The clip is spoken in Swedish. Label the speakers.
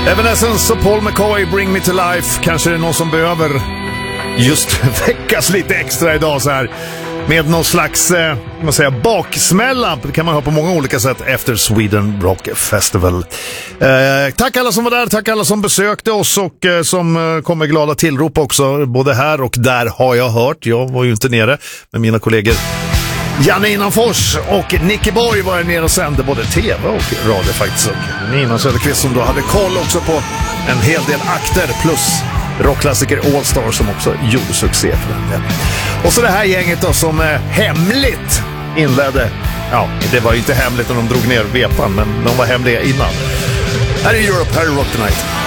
Speaker 1: Evanescence och Paul McCoy, Bring Me To Life. Kanske det är någon som behöver just väckas lite extra idag så här med någon slags baksmälla. Det kan man ha på många olika sätt efter Sweden Rock Festival. Tack alla som var där, tack alla som besökte oss och som kommer glada tillrop också. Både här och där har jag hört. Jag var ju inte nere med mina kollegor Janne Innanfors och Nicky Borg var jag nere och sände både tv och radio faktiskt. Och Nina Söderqvist som då hade koll också på en hel del akter plus rockklassiker All Star som också gjorde succé för den. Och så det här gänget då som hemligt inledde. Ja, det var ju inte hemligt när de drog ner vepan, men de var hemliga innan. Här är Europe, här är Rock the Night.